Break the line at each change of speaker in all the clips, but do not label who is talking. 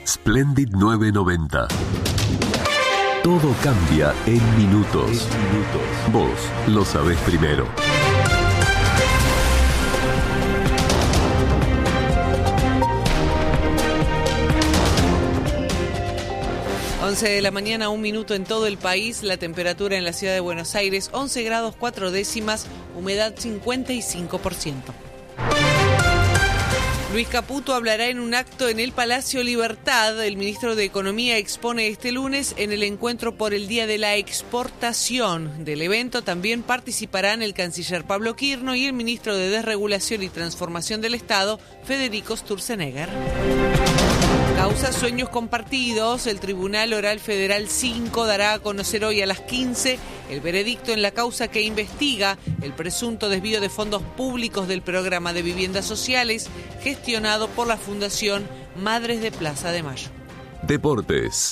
Splendid 990. Todo cambia en minutos. Vos lo sabés primero.
De la mañana, 1 minuto en todo el país. La temperatura en la ciudad de Buenos Aires, 11 grados 4 décimas, humedad 55%. Luis Caputo hablará en un acto en el Palacio Libertad. El ministro de Economía expone este lunes en el encuentro por el Día de la Exportación. Del evento también participarán el canciller Pablo Quirno y el ministro de Desregulación y Transformación del Estado, Federico Sturzenegger. Causa Sueños Compartidos. El Tribunal Oral Federal 5 dará a conocer hoy a las 15 el veredicto en la causa que investiga el presunto desvío de fondos públicos del programa de viviendas sociales gestionado por la Fundación Madres de Plaza de Mayo.
Deportes.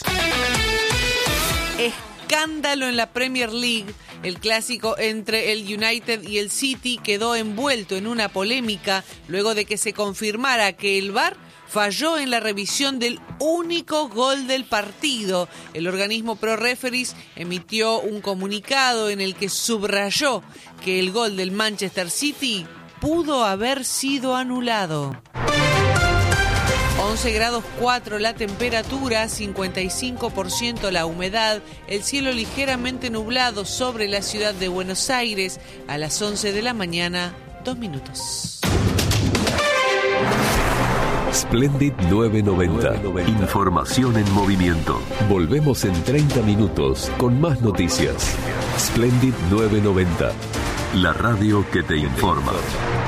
Escándalo en la Premier League. El clásico entre el United y el City quedó envuelto en una polémica luego de que se confirmara que el VAR falló en la revisión del único gol del partido. El organismo Pro Referees emitió un comunicado en el que subrayó que el gol del Manchester City pudo haber sido anulado. 11 grados 4 la temperatura, 55% la humedad, el cielo ligeramente nublado sobre la ciudad de Buenos Aires. A las 11 de la mañana, 2 minutos.
Splendid 990. Información en movimiento. Volvemos en 30 minutos con más noticias. Splendid 990. La radio que te informa.